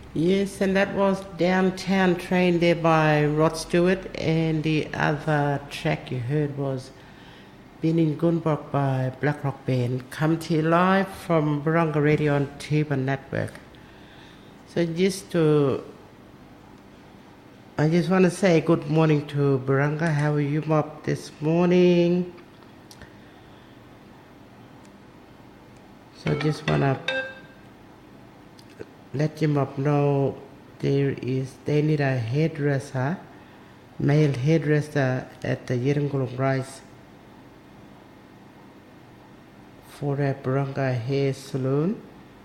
Yes, and that was Downtown Train there by Rod Stewart, and the other track you heard was Been in Gunbrook by Black Rock Band. Come to you live from Barunga Radio on Tuba Network. So I just want to say good morning to Barunga. How are you, Mob, this morning? So I just want to let you Mob know they need a hairdresser, male hairdresser at the Yerungulung Rise for a Barunga Hair Salon.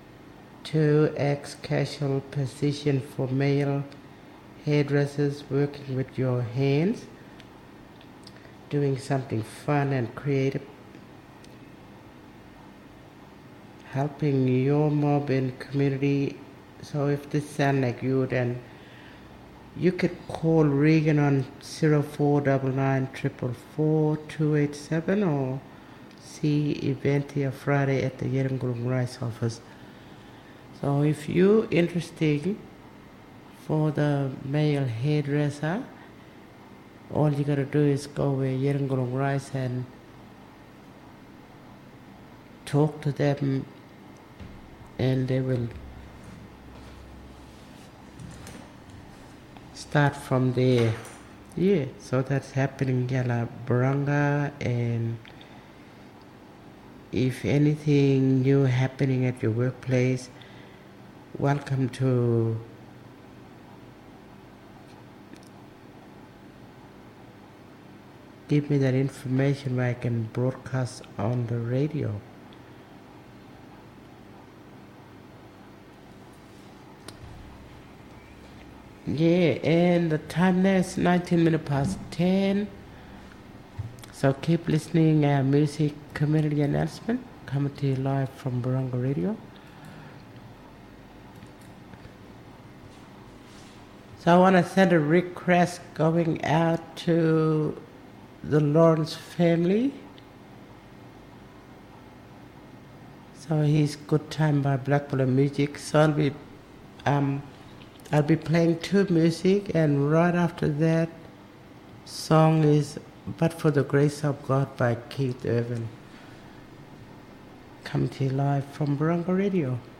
2X casual position for male hairdressers working with your hands, doing something fun and creative, helping your mob and community. So if this sounds like you, then you could call Regan on 0499 444 287 or see Eventia Friday at the Yerungulung Rice office. So if you're interested for the male hairdresser, all you gotta do is go where Yerungulung Rice and talk to them, and they will start from there. Yeah, so that's happening in Barunga, and if anything new happening at your workplace, welcome to give me that information where I can broadcast on the radio. Yeah, and the time now is 19 minutes past 10. So keep listening. Our music community announcement coming to you live from Barunga Radio. So I want to send a request going out to the Lawrence family. So he's Good Time by Black Buller Music. So I'll be playing two music, and right after that song is But for the Grace of God by Keith Urban. Come to you live from Barunga Radio.